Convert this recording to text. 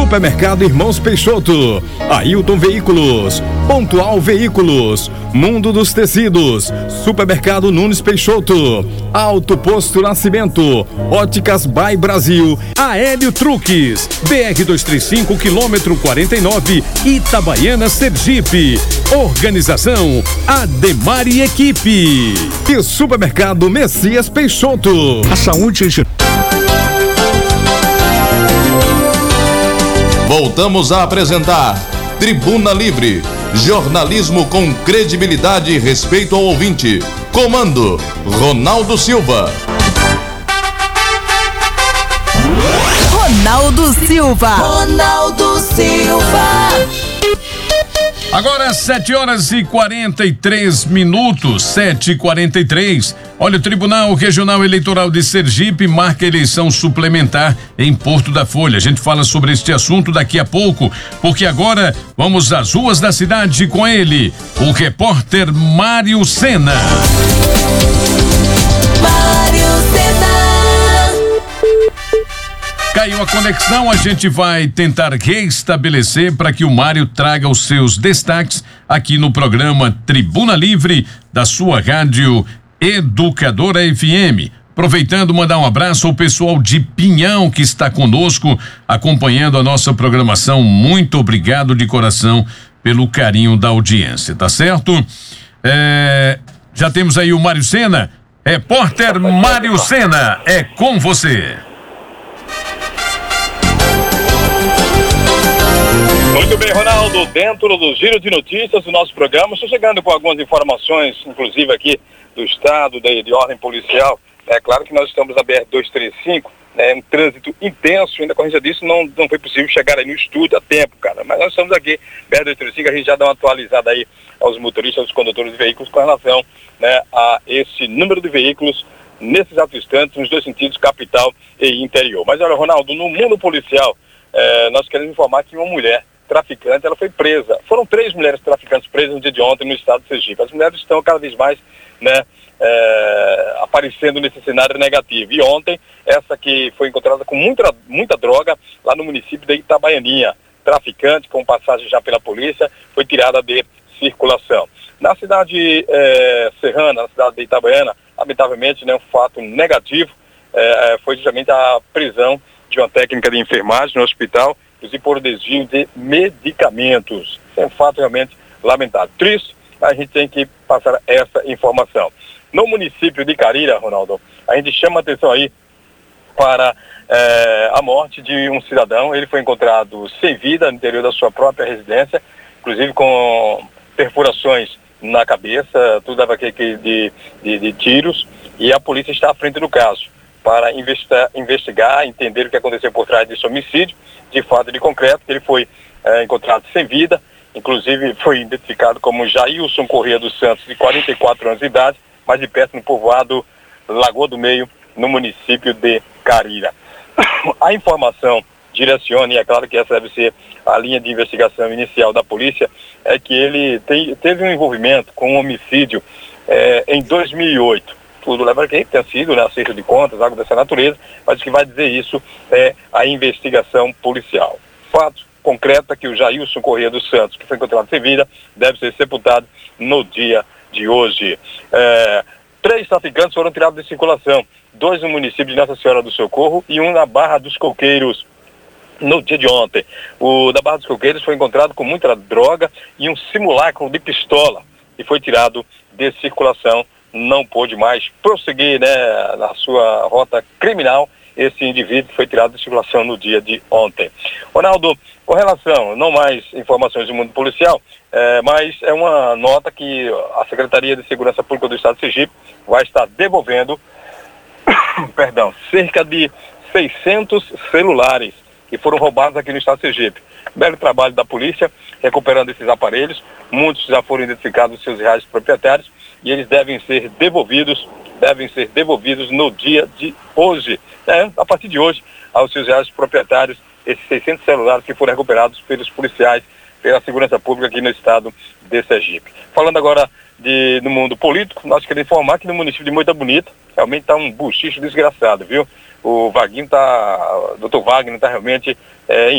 Supermercado Irmãos Peixoto, Ailton Veículos, Pontual Veículos, Mundo dos Tecidos, Supermercado Nunes Peixoto, Auto Posto Nascimento, Óticas by Brasil, Aélio Truques, BR-235, quilômetro 49, Itabaiana, Sergipe. Organização Ademar e Equipe. E Supermercado Messias Peixoto. A saúde... Voltamos a apresentar Tribuna Livre, jornalismo com credibilidade e respeito ao ouvinte. Comando Ronaldo Silva. Ronaldo Silva. Ronaldo Silva. Agora 7h43, 7h43. Olha, o Tribunal Regional Eleitoral de Sergipe marca eleição suplementar em Porto da Folha. A gente fala sobre este assunto daqui a pouco, porque agora vamos às ruas da cidade com ele, o repórter Mário Sena. Caiu a conexão, a gente vai tentar reestabelecer para que o Mário traga os seus destaques aqui no programa Tribuna Livre da sua rádio Educadora FM. Aproveitando, mandar um abraço ao pessoal de Pinhão que está conosco, acompanhando a nossa programação. Muito obrigado de coração pelo carinho da audiência, tá certo? Já temos aí o Mário Sena. Repórter Mário Sena, é com você. Muito bem, Ronaldo, dentro do giro de notícias do nosso programa, estou chegando com algumas informações, inclusive aqui do estado, de ordem policial. É claro que nós estamos na BR-235, um trânsito intenso, ainda corrija disso, não foi possível chegar aí no estúdio a tempo, cara, mas nós estamos aqui, BR-235, a gente já dá uma atualizada aí aos motoristas, aos condutores de veículos com relação, a esse número de veículos nesses exatos instantes, nos dois sentidos, capital e interior. Mas olha, Ronaldo, no mundo policial, nós queremos informar que uma mulher traficante, ela foi presa. Foram 3 mulheres traficantes presas no dia de ontem no estado de Sergipe. As mulheres estão cada vez mais, aparecendo nesse cenário negativo. E ontem, essa que foi encontrada com muita droga lá no município de Itabaianinha, traficante com passagem já pela polícia, foi tirada de circulação. Na cidade serrana, na cidade de Itabaiana, lamentavelmente, um fato negativo, foi justamente a prisão de uma técnica de enfermagem no hospital, inclusive por desvio de medicamentos. É um fato realmente lamentável. Triste, mas a gente tem que passar essa informação. No município de Carira, Ronaldo, a gente chama atenção aí para a morte de um cidadão. Ele foi encontrado sem vida no interior da sua própria residência, inclusive com perfurações na cabeça, tudo dava aqui de tiros, e a polícia está à frente do caso para investigar, entender o que aconteceu por trás desse homicídio, de fato de concreto, que ele foi encontrado sem vida, inclusive foi identificado como Jailson Corrêa dos Santos, de 44 anos de idade, mas de perto no povoado Lagoa do Meio, no município de Carira. A informação direciona, e é claro que essa deve ser a linha de investigação inicial da polícia, é que ele teve um envolvimento com um homicídio em 2008. Tudo leva a que tenha sido, acerto de contas, algo dessa natureza, mas o que vai dizer isso é a investigação policial. Fato concreto é que o Jailson Corrêa dos Santos, que foi encontrado sem vida, deve ser sepultado no dia de hoje. 3 traficantes foram tirados de circulação, 2 no município de Nossa Senhora do Socorro e 1 na Barra dos Coqueiros, no dia de ontem. O da Barra dos Coqueiros foi encontrado com muita droga e um simulacro de pistola e foi tirado de circulação. Não pôde mais prosseguir na sua rota criminal. Esse indivíduo foi tirado de circulação no dia de ontem. Ronaldo, com relação, não mais informações do mundo policial, mas é uma nota que a Secretaria de Segurança Pública do Estado de Sergipe vai estar devolvendo cerca de 600 celulares que foram roubados aqui no Estado de Sergipe. Belo trabalho da polícia recuperando esses aparelhos. Muitos já foram identificados os seus reais proprietários e eles devem ser devolvidos no dia de hoje, a partir de hoje, aos seus reais proprietários, esses 600 celulares que foram recuperados pelos policiais, pela segurança pública aqui no estado de Sergipe. Falando agora no mundo político, nós queremos informar que no município de Moita Bonita, realmente está um buchicho desgraçado, viu? O Dr. Wagner está realmente